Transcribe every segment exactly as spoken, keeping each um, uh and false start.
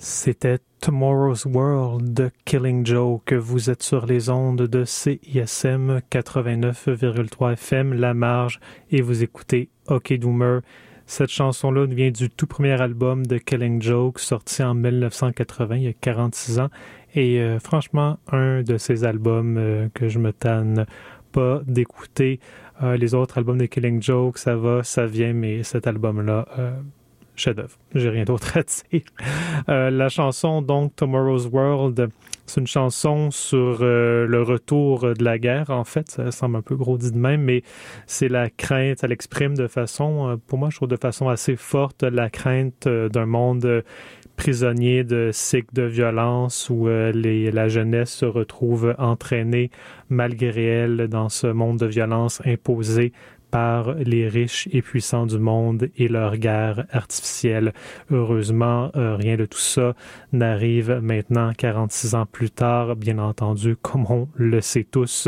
C'était Tomorrow's World de Killing Joke. Vous êtes sur les ondes de C I S M quatre-vingt-neuf virgule trois F M, La Marge, et vous écoutez Hockey Doomer. Cette chanson-là vient du tout premier album de Killing Joke, sorti en dix-neuf cent quatre-vingts, il y a quarante-six ans. Et euh, franchement, un de ces albums euh, que je me tanne pas d'écouter. Euh, les autres albums de Killing Joke, ça va, ça vient, mais cet album-là... Euh, chef-d'œuvre. J'ai rien d'autre à dire. Euh, la chanson, donc, Tomorrow's World, c'est une chanson sur euh, le retour de la guerre, en fait. Ça semble un peu gros dit de même, mais c'est la crainte, elle exprime de façon, euh, pour moi, je trouve de façon assez forte, la crainte euh, d'un monde euh, prisonnier de cycles de violence où euh, les, la jeunesse se retrouve entraînée malgré elle dans ce monde de violence imposé par les riches et puissants du monde et leur guerre artificielle. Heureusement, euh, rien de tout ça n'arrive maintenant, quarante-six ans plus tard, bien entendu, comme on le sait tous.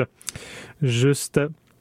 Juste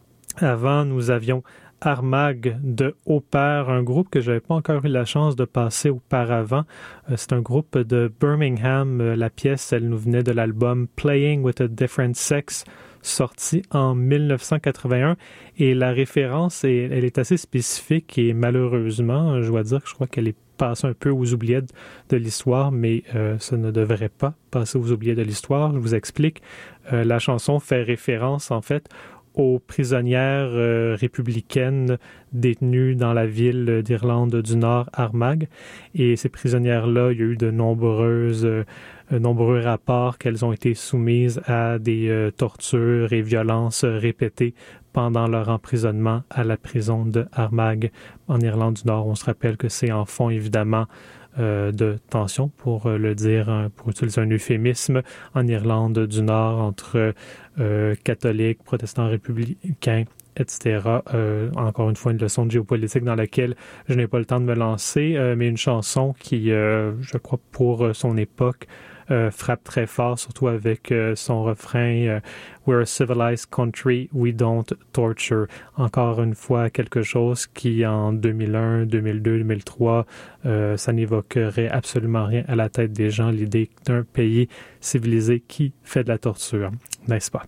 avant, nous avions Armagh de Opère, un groupe que je n'avais pas encore eu la chance de passer auparavant. Euh, c'est un groupe de Birmingham. Euh, la pièce, elle nous venait de l'album Playing with a Different Sex, sorti en dix-neuf cent quatre-vingt-un, et la référence, est, elle est assez spécifique et malheureusement, je dois dire que je crois qu'elle est passée un peu aux oubliettes de l'histoire, mais euh, ça ne devrait pas passer aux oubliettes de l'histoire. Je vous explique. Euh, la chanson fait référence, en fait, aux prisonnières euh, républicaines détenues dans la ville d'Irlande du Nord, Armagh. Et ces prisonnières-là, il y a eu de nombreuses, euh, nombreux rapports qu'elles ont été soumises à des euh, tortures et violences répétées pendant leur emprisonnement à la prison de Armagh en Irlande du Nord. On se rappelle que c'est en fond, évidemment, Euh, de tension, pour euh, le dire, hein, pour utiliser un euphémisme, en Irlande du Nord, entre euh, catholiques, protestants républicains, et cetera. Euh, encore une fois, une leçon de géopolitique dans laquelle je n'ai pas le temps de me lancer, euh, mais une chanson qui, euh, je crois, pour son époque, Euh, frappe très fort, surtout avec euh, son refrain euh, « We're a civilized country, we don't torture ». Encore une fois, quelque chose qui, en deux mille un, deux mille deux, deux mille trois, euh, ça n'évoquerait absolument rien à la tête des gens, l'idée d'un pays civilisé qui fait de la torture, n'est-ce pas?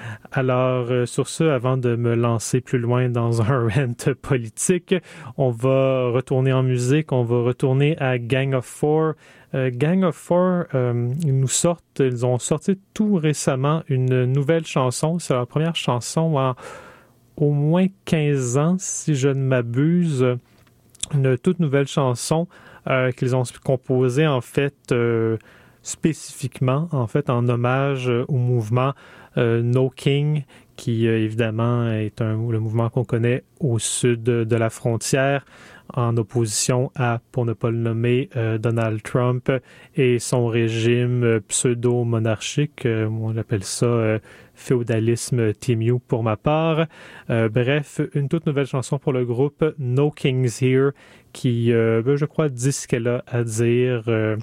Alors, euh, sur ce, avant de me lancer plus loin dans un rant politique, on va retourner en musique, on va retourner à Gang of Four. Euh, Gang of Four, euh, ils nous sortent, ils ont sorti tout récemment une nouvelle chanson. C'est leur première chanson en au moins quinze ans, si je ne m'abuse. Une toute nouvelle chanson euh, qu'ils ont composée, en fait, euh, spécifiquement, en fait, en hommage au mouvement euh, No King, qui euh, évidemment est un, le mouvement qu'on connaît au sud de, de la frontière, en opposition à, pour ne pas le nommer, euh, Donald Trump et son régime euh, pseudo-monarchique. Euh, on appelle ça euh, féodalisme Timu pour ma part. Euh, bref, une toute nouvelle chanson pour le groupe No Kings Here qui, euh, ben, je crois, dit ce qu'elle a à dire euh,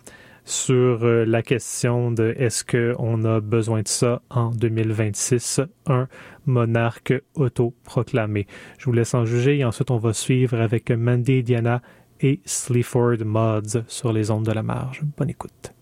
sur euh, la question de est-ce qu'on a besoin de ça en deux mille vingt-six, un monarque autoproclamé. Je vous laisse en juger et ensuite on va suivre avec Mandy Diana et Sleaford Mods sur les ondes de la marge. Bonne écoute.